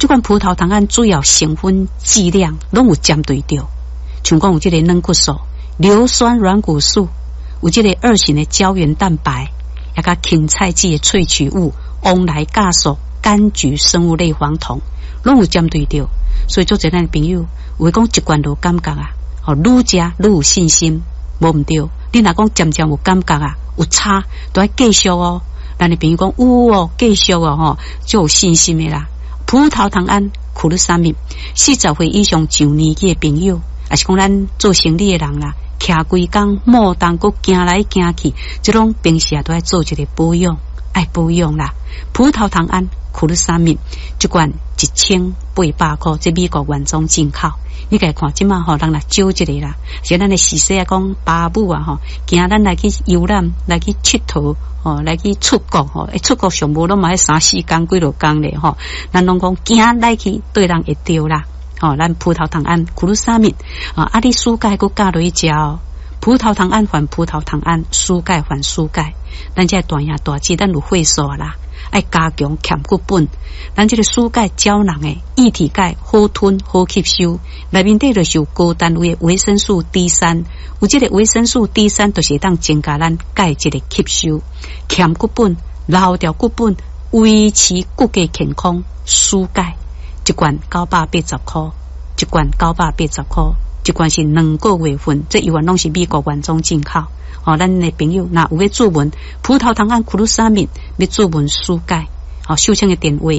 这款葡萄糖胺主要成分剂量拢有针对到，像讲有这个软骨素、硫酸软骨素，有这个二型的胶原蛋白，也甲芹菜籽的萃取物翁来酵素、柑橘生物类黄酮，拢有针对到。所以做这咱朋友，有讲一罐就感觉啊，愈食愈有信心，无毋对。你若讲渐渐有感觉啊，有差，都要继续哦。咱的朋友讲有哦，继续哦，就有信心的啦。葡萄糖胺库鲁沙米，40岁以上上年纪的朋友，也是讲咱做生意的人啦，徛规工莫当搁行来行去，这种平时也都要做一个保养，爱保养啦。葡萄糖胺库鲁沙米一罐1800块，这美国原装进口。你家看即马人来少一个啦，像咱的时势啊，讲爸母啊惊咱来去游览，来去佚佗来去出国出国上无拢嘛迄3-4天几落天咧咱拢讲惊来去对人会着啦咱葡萄糖胺库鲁沙米你输钙佮加落去食葡萄糖胺还葡萄糖胺，输钙还输钙，咱这大爷大姐咱有会所啦。爱加强欠骨本，咱这个输钙胶囊的液体钙好吞好吸收，内面底就是有高单位的维生素 D3， 有这个维生素 D3 就是当增加咱钙质的吸收，欠骨本、留掉骨本，维持骨骼健康。输钙一罐980块，一罐980块，一罐是2个月份，这一罐拢是美国原装进口。咱的朋友若有要注文葡萄糖胺库鲁沙米，要注文输钙，收听的电话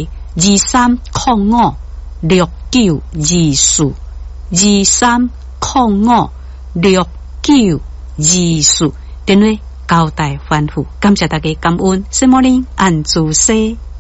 23056924，23056924，电话交代吩咐，感谢大家感恩，什么呢？按住西。